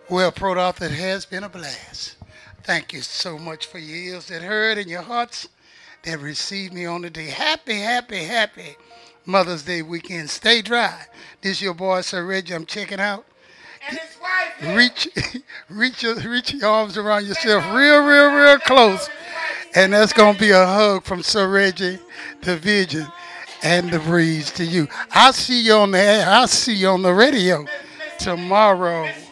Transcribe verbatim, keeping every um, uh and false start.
Well, Prodolph, it has been a blast. Thank you so much for your ears that heard and your hearts that received me on the day. Happy, happy, happy Mother's Day weekend. Stay dry. This your boy, Sir Reggie. I'm checking out. And his wife here. Reach, reach your, reach your arms around yourself real, real, real Let go close. of his wife. And His that's going to wife be here. a hug from Sir Reggie, the Vision, and the Breeze to you. I'll see you on the air. I'll see you on the radio Miss Miss tomorrow. Miss